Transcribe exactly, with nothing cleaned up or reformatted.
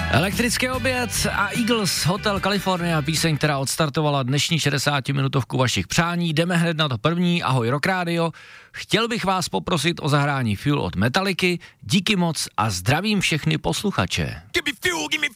Elektrický oběd a Eagles, Hotel California, píseň, která odstartovala dnešní šedesátiminutovku vašich přání. Jdeme hned na to první. Ahoj Rock Radio. Chtěl bych vás poprosit o zahrání Fuel od Metalliky. Díky moc a zdravím všechny posluchače. Give me fuel, give me